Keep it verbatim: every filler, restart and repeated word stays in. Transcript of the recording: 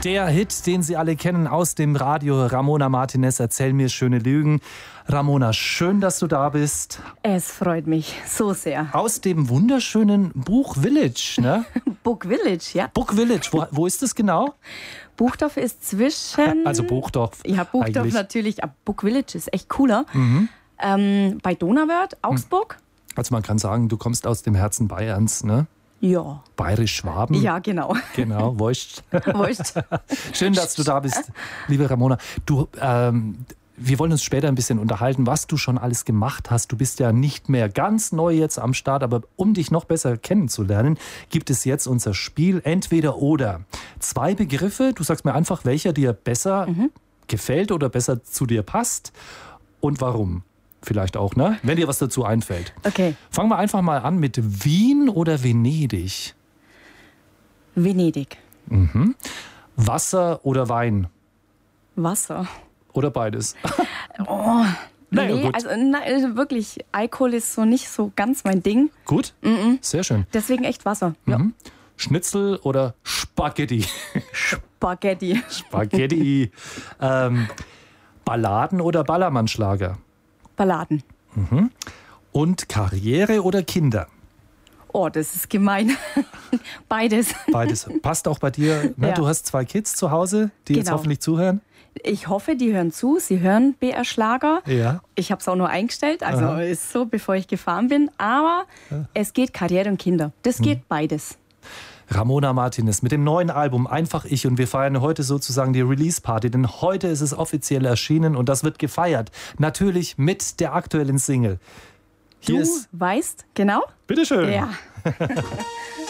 Der Hit, den Sie alle kennen aus dem Radio, Ramona Martinez, Erzähl mir schöne Lügen. Ramona, schön, dass du da bist. Es freut mich so sehr. Aus dem wunderschönen Buch Village, ne? Book Village, ja. Book Village, wo, wo ist das genau? Buchdorf ist zwischen... Also Buchdorf. Ja, Buchdorf eigentlich. natürlich, aber Book Village ist echt cooler. Mhm. Ähm, bei Donauwörth, Augsburg. Also man kann sagen, du kommst aus dem Herzen Bayerns, ne? Ja. Bayerisch-Schwaben. Ja, genau. Genau, wurscht. Wurscht. Schön, dass du da bist, liebe Ramona. Du, ähm, wir wollen uns später ein bisschen unterhalten, was du schon alles gemacht hast. Du bist ja nicht mehr ganz neu jetzt am Start, aber um dich noch besser kennenzulernen, gibt es jetzt unser Spiel Entweder oder. Zwei Begriffe, du sagst mir einfach, welcher dir besser mhm. gefällt oder besser zu dir passt und warum. Vielleicht auch, ne? Wenn dir was dazu einfällt. Okay. Fangen wir einfach mal an mit Wien oder Venedig? Venedig. Mhm. Wasser oder Wein? Wasser. Oder beides? Oh, naja, nee, gut. also na, wirklich, Alkohol ist so nicht so ganz mein Ding. Gut, Mhm. sehr schön. Deswegen echt Wasser. Ja. Mhm. Schnitzel oder Spaghetti? Spaghetti. Spaghetti. ähm, Balladen oder Ballermannschlager? Balladen. Mhm. Und Karriere oder Kinder? Oh, das ist gemein. Beides. Beides. Passt auch bei dir. Ne? Ja. Du hast zwei Kids zu Hause, die jetzt Genau. hoffentlich zuhören. Ich hoffe, die hören zu. Sie hören B R Schlager. Ja. Ich habe es auch nur eingestellt, also Aha. ist so, bevor ich gefahren bin. Aber Ja. es geht Karriere und Kinder. Das geht Hm. beides. Ramona Martinez mit dem neuen Album Einfach ich, und wir feiern heute sozusagen die Release-Party, denn heute ist es offiziell erschienen und das wird gefeiert. Natürlich mit der aktuellen Single. Hier Du ist... weißt, genau? Bitteschön. Ja.